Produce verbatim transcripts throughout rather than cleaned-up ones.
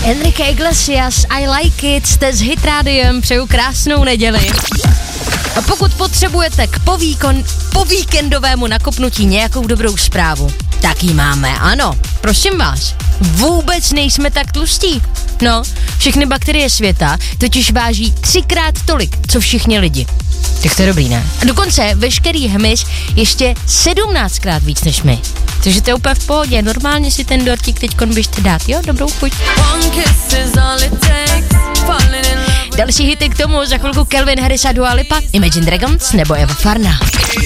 Enrique Iglesias, I Like It, jste s Hit Rádiem, přeju krásnou neděli. A pokud potřebujete k povíkon, po víkendovému nakopnutí nějakou dobrou zprávu, tak ji máme, ano. Prosím vás, vůbec nejsme tak tlustí. No, všechny bakterie světa totiž váží třikrát tolik, co všichni lidi. Tak to je dobrý, ne? A dokonce veškerý hmyz ještě sedmnáctkrát víc než my. Takže to je úplně v pohodě, normálně si ten dortík teďkon běžte dát, jo? Dobrou chuť. Další hity k tomu, za chvilku Calvin Harris a Dua Lipa, Imagine Dragons nebo Eva Farna.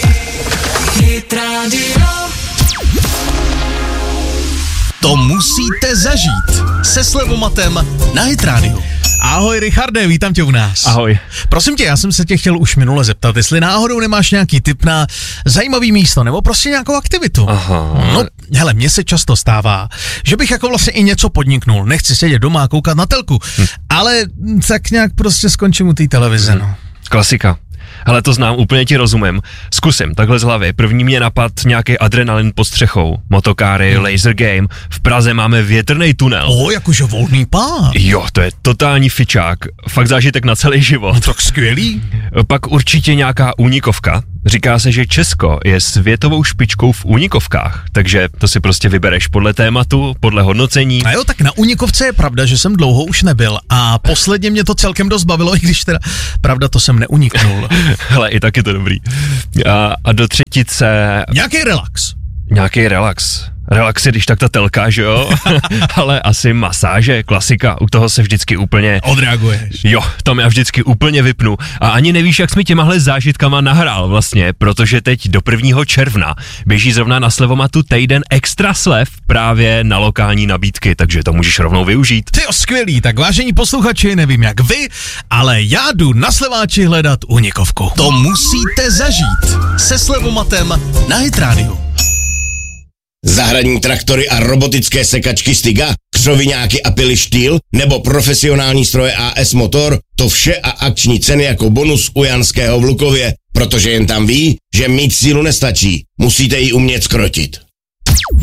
To musíte zažít se Slevomatem na Hit Radio. Ahoj Richarde, vítám tě u nás. Ahoj. Prosím tě, já jsem se tě chtěl už minule zeptat, jestli náhodou nemáš nějaký tip na zajímavý místo, nebo prostě nějakou aktivitu. Aha. No, hele, mně se často stává, že bych jako vlastně i něco podniknul, nechci sedět doma a koukat na telku, hm. ale tak nějak prostě skončím u té televize, no. Klasika. Hele, to znám, úplně ti rozumím. Zkusím, takhle z hlavy. První mě napad nějaký adrenalin pod střechou. Motokáry, hmm. laser game. V Praze máme větrný tunel. O, jakože volný pád. Jo, to je totální fičák. Fakt zážitek na celý život. No, tak skvělý. Pak určitě nějaká únikovka. Říká se, že Česko je světovou špičkou v únikovkách, takže to si prostě vybereš podle tématu, podle hodnocení. A jo, tak na únikovce je pravda, že jsem dlouho už nebyl a posledně mě to celkem dost bavilo, i když teda, pravda, to jsem neuniknul. Hele, i tak je to dobrý. A, a do třetice... Nějaký relax. Nějaký relax. Relax je když tak ta telka, že jo? Ale asi masáže, klasika, u toho se vždycky úplně... Odreaguješ. Jo, tam já vždycky úplně vypnu. A ani nevíš, jak jsi mi těmahle zážitkama nahrál vlastně, protože teď do prvního června běží zrovna na Slevomatu týden extra slev právě na lokální nabídky, takže to můžeš rovnou využít. Tyjo, skvělý, tak vážení posluchači, nevím jak vy, ale já jdu na Sleváči hledat únikovku. To musíte zažít se Slevomatem na Hit Radio. Zahradní traktory a robotické sekačky Stiga, křoviňáky a pily Štýl nebo profesionální stroje A S Motor, to vše a akční ceny jako bonus u Janského v Lukově, protože jen tam ví, že mít sílu nestačí, musíte ji umět skrotit.